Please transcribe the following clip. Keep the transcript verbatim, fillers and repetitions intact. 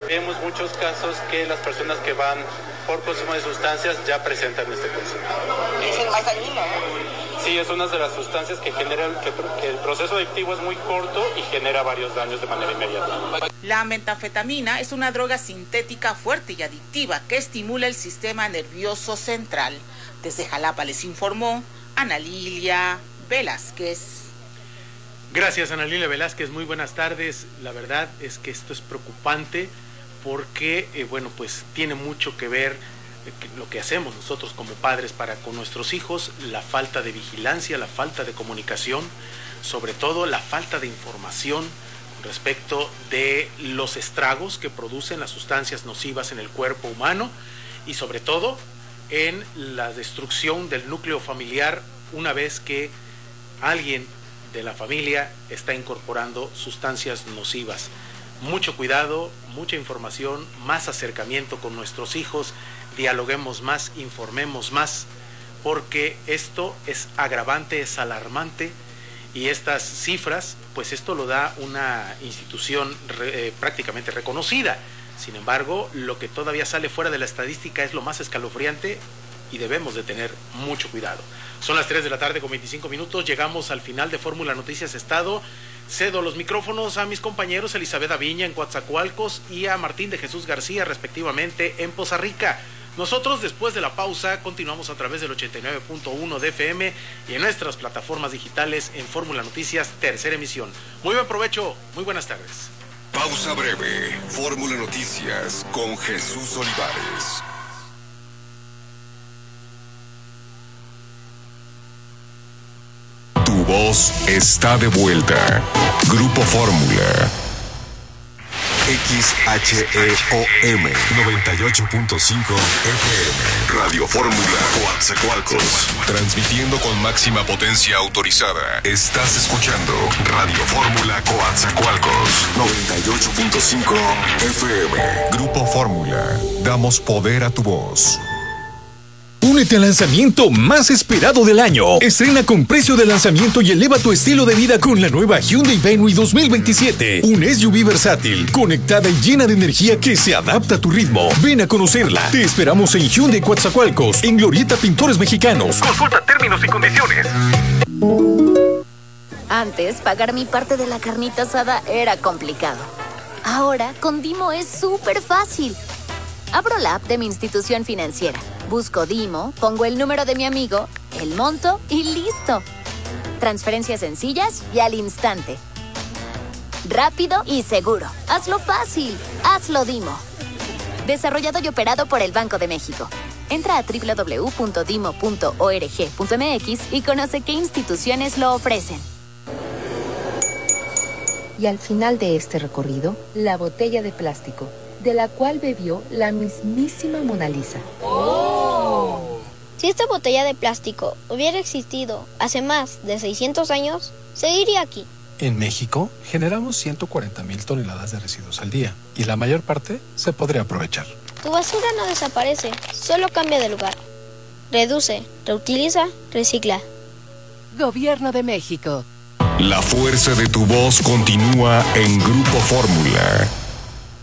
Vemos muchos casos que las personas que van por consumo de sustancias ya presentan este consumo. Es el más dañino, ¿eh? Sí, es una de las sustancias que generan, que, que el proceso adictivo es muy corto y genera varios daños de manera inmediata. La metanfetamina es una droga sintética fuerte y adictiva que estimula el sistema nervioso central. Desde Jalapa les informó Ana Lilia Velázquez. Gracias, Ana Lilia Velázquez, muy buenas tardes. La verdad es que esto es preocupante porque, eh, bueno, pues tiene mucho que ver lo que hacemos nosotros como padres para con nuestros hijos, la falta de vigilancia, la falta de comunicación, sobre todo la falta de información respecto de los estragos que producen las sustancias nocivas en el cuerpo humano y sobre todo en la destrucción del núcleo familiar una vez que alguien de la familia está incorporando sustancias nocivas. Mucho cuidado, mucha información, más acercamiento con nuestros hijos, dialoguemos más, informemos más, porque esto es agravante, es alarmante y estas cifras, pues esto lo da una institución re, eh, prácticamente reconocida. Sin embargo, lo que todavía sale fuera de la estadística es lo más escalofriante y debemos de tener mucho cuidado. Son las tres de la tarde con veinticinco minutos, llegamos al final de Fórmula Noticias Estado. Cedo los micrófonos a mis compañeros Elizabeth Aviña en Coatzacoalcos y a Martín de Jesús García respectivamente en Poza Rica. Nosotros después de la pausa continuamos a través del ochenta y nueve punto uno de F M y en nuestras plataformas digitales en Fórmula Noticias tercera emisión. Muy buen provecho, muy buenas tardes. Pausa breve, Fórmula Noticias con Jesús Olivares. Tu voz está de vuelta. Grupo Fórmula. X H E O M noventa y ocho punto cinco F M. Radio Fórmula Coatzacoalcos. Transmitiendo con máxima potencia autorizada. Estás escuchando Radio Fórmula Coatzacoalcos. noventa y ocho punto cinco F M. Grupo Fórmula. Damos poder a tu voz. Únete al lanzamiento más esperado del año. Estrena con precio de lanzamiento y eleva tu estilo de vida con la nueva Hyundai Venue dos mil veintisiete. Un S U V versátil, conectada y llena de energía que se adapta a tu ritmo. Ven a conocerla. Te esperamos en Hyundai Coatzacoalcos, en Glorieta Pintores Mexicanos. Consulta términos y condiciones. Antes, pagar mi parte de la carnita asada era complicado. Ahora, con Dimo es súper fácil. Abro la app de mi institución financiera. Busco Dimo, pongo el número de mi amigo, el monto y listo. Transferencias sencillas y al instante. Rápido y seguro. Hazlo fácil. Hazlo Dimo. Desarrollado y operado por el Banco de México. Entra a doble u doble u doble u punto dimo punto org punto m x y conoce qué instituciones lo ofrecen. Y al final de este recorrido, la botella de plástico, de la cual bebió la mismísima Mona Lisa. ¡Oh! Si esta botella de plástico hubiera existido hace más de seiscientos años, seguiría aquí. En México, generamos ciento cuarenta mil toneladas de residuos al día y la mayor parte se podría aprovechar. Tu basura no desaparece, solo cambia de lugar. Reduce, reutiliza, recicla. Gobierno de México. La fuerza de tu voz continúa en Grupo Fórmula.